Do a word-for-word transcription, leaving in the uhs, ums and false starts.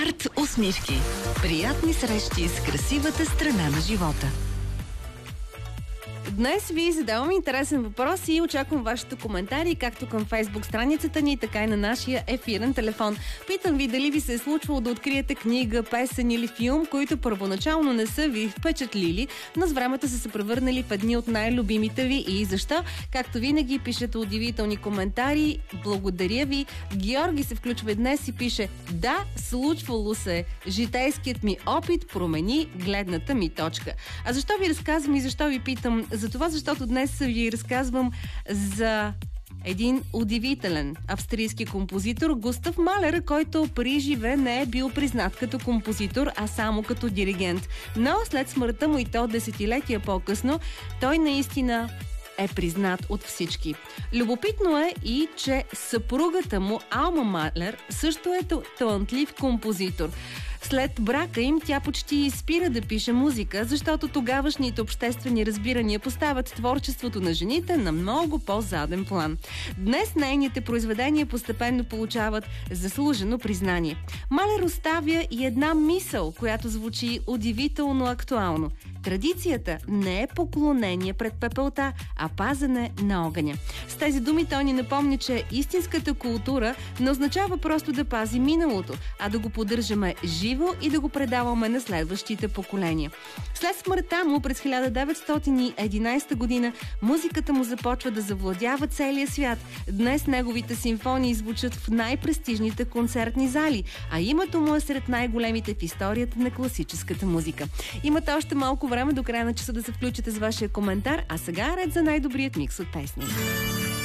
Арт усмивки. Приятни срещи с красивата страна на живота. Днес ви задавам интересен въпрос и очаквам вашите коментари, както към Фейсбук страницата ни, така и на нашия ефирен телефон. Питам ви дали ви се е случвало да откриете книга, песен или филм, които първоначално не са ви впечатлили, но с времето са се превърнали в едни от най-любимите ви и защо? Както винаги пишете удивителни коментари. Благодаря ви. Георги се включва днес и пише: да, случвало се. Житейският ми опит промени гледната ми точка. А защо ви разказвам и защо ви питам? За това, защото днес ви разказвам за един удивителен австрийски композитор Густав Малер, който при живе не е бил признат като композитор, а само като диригент. Но след смъртта му, и то десетилетия по-късно, той наистина е признат от всички. Любопитно е и, че съпругата му, Алма Малер, също е талантлив композитор. След брака им тя почти спира да пише музика, защото тогавашните обществени разбирания поставят творчеството на жените на много по-заден план. Днес нейните произведения постепенно получават заслужено признание. Малер оставя и една мисъл, която звучи удивително актуално. Традицията не е поклонение пред пепелта, а пазене на огъня. С тези думи той ни напомня, че истинската култура не означава просто да пази миналото, а да го поддържаме живо и да го предаваме на следващите поколения. След смъртта му през хиляда деветстотин и единадесета година музиката му започва да завладява целия свят. Днес неговите симфонии звучат в най-престижните концертни зали, а името му е сред най-големите в историята на класическата музика. Имате още малко време до края на часа да се включите с вашия коментар, а сега ред за най-добрият микс от песни.